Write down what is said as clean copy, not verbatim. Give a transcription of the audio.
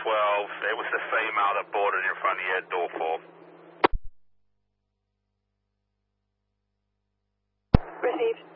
12. It was the female that boarded in front of your door 4. Received.